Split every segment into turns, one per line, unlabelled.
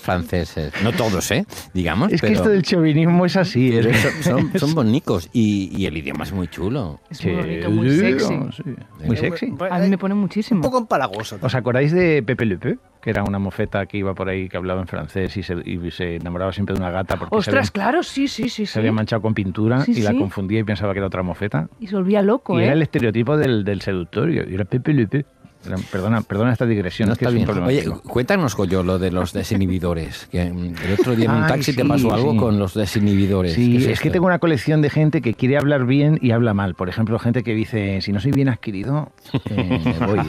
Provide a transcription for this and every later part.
franceses. No todos, digamos.
Es que esto del chauvinismo es así.
Son bonitos y el idioma es muy chulo.
Es muy bonito, muy sexy.
Sí. Muy sexy.
A mí me pone muchísimo.
Un poco empalagoso.
¿Os acordáis de Pepe Le Pew? Que era una mofeta que iba por ahí, que hablaba en francés y se enamoraba siempre de una gata porque
Ostras, claro, sí.
se había manchado con pintura y la confundía y pensaba que era otra mofeta.
Y se volvía loco,
Y era el estereotipo del seductor, y era Pepe Le Pew. Perdona esta digresión.
No
es que
está
es
bien.
un
Oye,
problema.
cuéntanos, Goyo, lo de los desinhibidores. Que el otro día en un taxi te pasó algo con los desinhibidores.
Sí,
¿Qué
es que tengo una colección de gente que quiere hablar bien y habla mal. Por ejemplo, gente que dice, si no soy bien adquirido, me voy,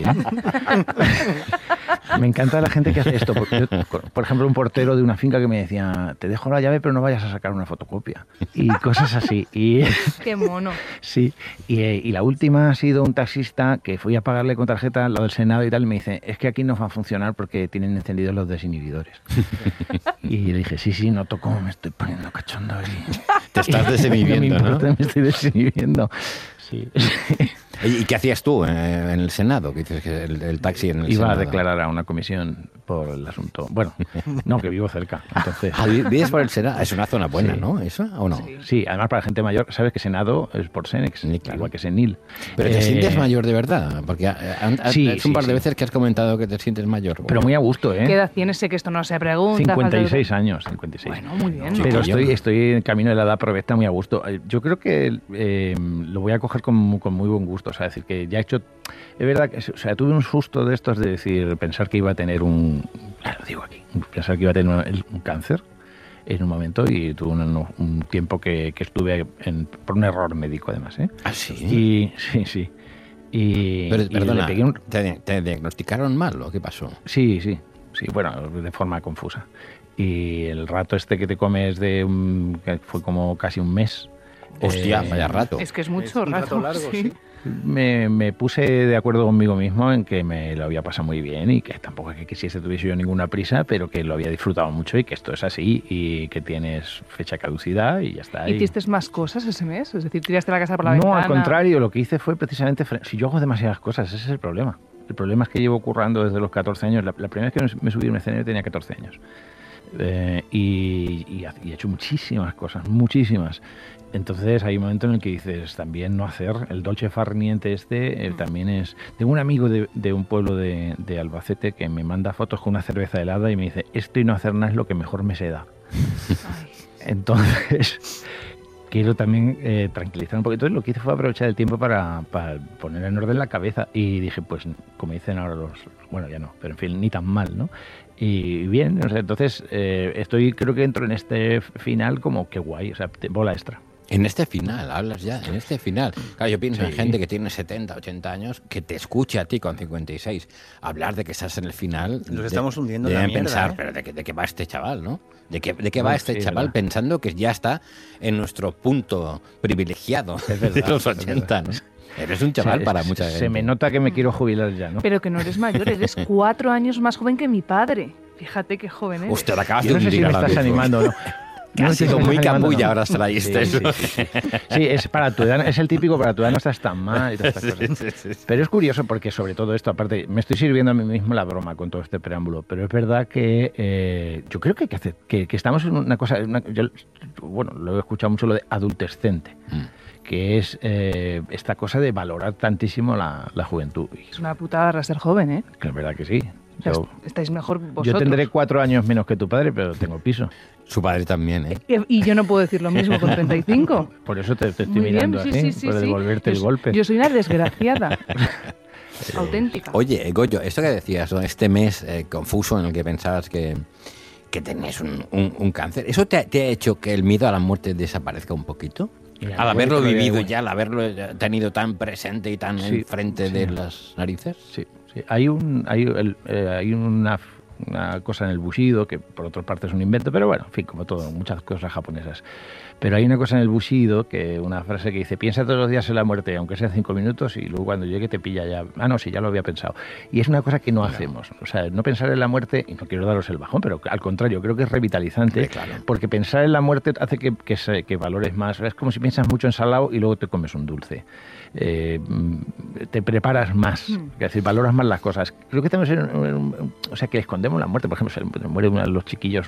Me encanta la gente que hace esto. Por ejemplo, un portero de una finca que me decía, te dejo la llave, pero no vayas a sacar una fotocopia. Y cosas así.
Qué mono.
Sí. Y la última ha sido un taxista que fui a pagarle con tarjeta lo del Senado y tal, y me dice, es que aquí no va a funcionar porque tienen encendidos los desinhibidores. Y le dije, sí, noto cómo me estoy poniendo cachondo y
te estás desinhibiendo, ¿no?
Me estoy desinhibiendo. Sí.
¿Y qué hacías tú en el Senado? ¿Qué dices que el taxi en el
Iba
Senado?
a declarar a una comisión por el asunto. Bueno, no, que vivo cerca. Entonces...
¿Vives por el Senado? Es una zona buena,
Sí.
¿no? ¿Eso o no?
Sí, además para la gente mayor, sabes que Senado es por Senex,
Claro.
igual que Senil.
Pero te sientes mayor de verdad, porque es un par de veces que has comentado que te sientes mayor.
Pero muy a gusto, ¿eh?
¿Qué edad tienes? Sé que esto no se pregunta.
56 años, 56.
Bueno, muy bien.
Pero
Chiquillo.
estoy en camino de la edad provecta muy a gusto. Yo creo que lo voy a coger con muy buen gusto. O sea, decir que ya he hecho... Es verdad que tuve un susto de estos de decir, pensar que iba a tener pensar que iba a tener un cáncer en un momento, y tuve un tiempo que estuve por un error médico además, ¿eh?
¿Ah, sí?
Y sí.
Pero, perdona,
le pegué
¿te diagnosticaron mal o qué pasó?
Sí, bueno, de forma confusa. Y el rato que te comes que fue como casi un mes.
Hostia, vaya rato.
Es que es mucho
un rato largo, sí.
Me puse de acuerdo conmigo mismo en que me lo había pasado muy bien y que tampoco es que quisiese tuviese yo ninguna prisa, pero que lo había disfrutado mucho y que esto es así y que tienes fecha de caducidad y ya está.
¿Hiciste más cosas ese mes? Es decir, ¿tiraste la casa por la ventana?
No, al contrario, lo que hice fue precisamente... Si yo hago demasiadas cosas, ese es el problema. El problema es que llevo currando desde los 14 años. La primera vez que me subí a un escenario tenía 14 años. Y he hecho muchísimas cosas, muchísimas. Entonces hay un momento en el que dices, también no hacer el dolce far niente también es... Tengo un amigo de un pueblo de Albacete que me manda fotos con una cerveza helada y me dice, esto y no hacer nada es lo que mejor me se da. Entonces quiero también tranquilizar un poquito. Entonces lo que hice fue aprovechar el tiempo para poner en orden la cabeza y dije, pues como dicen ahora bueno, ya no, pero en fin, ni tan mal, ¿no? Y bien, o sea, entonces creo que entro en este final como que guay, o sea, bola extra.
En este final, hablas ya, en este final. Claro, yo pienso en gente que tiene 70, 80 años, que te escuche a ti con 56 hablar de que estás en el final.
Nos estamos hundiendo en la
deben
mierda,
pensar,
¿eh?
pero ¿de qué va este chaval, no? ¿De qué va este chaval
verdad.
pensando que ya está en nuestro punto privilegiado
verdad,
de los 80, ¿no? Eres un chaval para mucha gente.
Se me nota que me quiero jubilar ya, ¿no?
Pero que no eres mayor, eres 4 años más joven que mi padre. Fíjate qué joven eres.
Hostia, te acabas
Yo
de
no sé si
hundir
me
ahora
estás
mismo.
animando, ¿no?
Ha sido muy capulla, ahora se la diste.
Sí, es para tu edad, es el típico para tu edad no estás tan mal y todas estas cosas. Pero es curioso porque sobre todo esto, aparte, me estoy sirviendo a mí mismo la broma con todo este preámbulo, pero es verdad que yo creo que hay que hacer, que estamos en una cosa, bueno, lo he escuchado mucho lo de adultescente, que es esta cosa de valorar tantísimo la juventud.
Es una putada ser joven, ¿eh?
Que es verdad que sí.
Estáis mejor vosotros.
Yo tendré 4 años menos que tu padre, pero tengo piso.
Su padre también, ¿eh?
Y yo no puedo decir lo mismo con 35.
Por eso te estoy
Muy bien,
mirando
sí,
así,
sí,
por
sí.
devolverte el golpe.
Yo soy una desgraciada. Auténtica.
Oye, Goyo, esto que decías, ¿no? Este mes confuso en el que pensabas que tenías un cáncer, ¿eso te ha hecho que el miedo a la muerte desaparezca un poquito?
Mira,
Al haberlo
bueno,
vivido ya, al haberlo enfrente tan presente y tan enfrente de las narices.
Sí. Hay una cosa en el bushido, que por otra parte es un invento, pero bueno, en fin, como todo, muchas cosas japonesas. Pero hay una cosa en el bushido, una frase que dice, piensa todos los días en la muerte, aunque sea 5 minutos, y luego cuando llegue te pilla ya. Ah, no, sí, ya lo había pensado. Y es una cosa que no hacemos. O sea, no pensar en la muerte, y no quiero daros el bajón, pero al contrario, creo que es revitalizante, porque pensar en la muerte hace que valores más. Es como si piensas mucho en salado y luego te comes un dulce. Te preparas más, es decir, valoras más las cosas. Creo que estamos que escondemos la muerte. Por ejemplo, se muere uno de los chiquillos